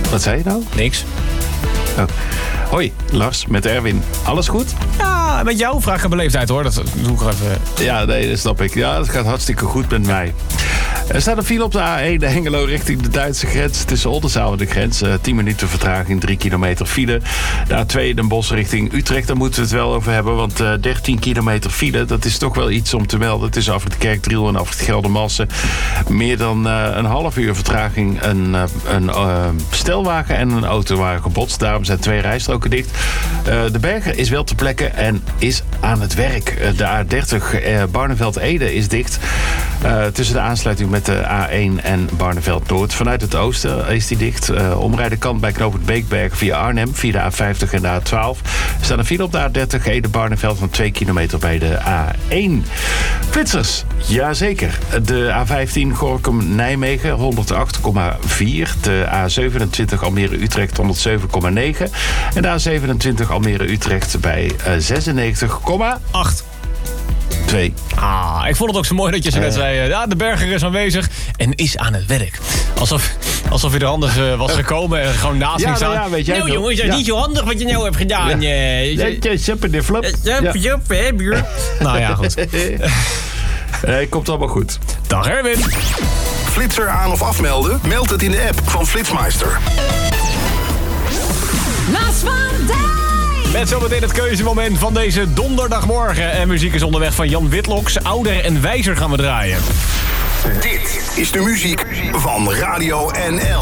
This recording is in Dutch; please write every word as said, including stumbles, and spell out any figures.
Wat zei je nou? Niks. Oh. Hoi, Lars, met Erwin. Alles goed? Ja, met jou vraag ik een beleefdheid hoor. Dat doe ik even. Ja, nee, dat snap ik. Ja, het gaat hartstikke goed met mij. Er staat een file op de A één, de Hengelo richting de Duitse grens. Tussen Oldenzaal en de grens. Uh, tien minuten vertraging, drie kilometer file. De A twee, Den Bosch richting Utrecht. Daar moeten we het wel over hebben. Want uh, dertien kilometer file, dat is toch wel iets om te melden. Tussen Afrit Kerkdriel en Afrit Geldermalsen. Meer dan uh, een half uur vertraging. Een, uh, een uh, stelwagen en een auto waren gebotst. Daarom zijn twee rijstroken dicht. Uh, de Berger is wel ter plekke en is aan het werk. Uh, de A dertig, uh, Barneveld-Ede is dicht. Uh, tussen de aansluiting met de A één en Barneveld-Noord. Vanuit het oosten is die dicht. Uh, omrijden kan bij knooppunt Beekberg via Arnhem, via de A vijftig en de A twaalf. Er staat een file op de A dertig, Ede-Barneveld van twee kilometer bij de A één. Flitsers, jazeker. De A vijftien Gorinchem-Nijmegen honderdacht komma vier. De A zevenentwintig Almere-Utrecht honderdzeven komma negen. En de A zevenentwintig Almere-Utrecht bij uh, zesennegentig komma acht. Twee. Ah, ik vond het ook zo mooi dat je zo net Uh. zei... ja, de Berger is aanwezig en is aan het werk. Alsof, alsof je er anders uh, was gekomen en gewoon naast Ja, ging staan. nou ja, weet jij nou veel. jongens, dat is Ja. niet zo handig wat je nou hebt gedaan. Ja. Uh, Ja, super de flop. Jup, jup, hè, buur. Nou ja, goed. Nee, komt allemaal goed. Dag Erwin. Flitser aan of afmelden? Meld het in de app van Flitsmeister. Maas van Dijk. Met zometeen het keuzemoment van deze donderdagmorgen. En muziek is onderweg van Jan Witloks. Ouder en wijzer gaan we draaien. Dit is de muziek van Radio N L.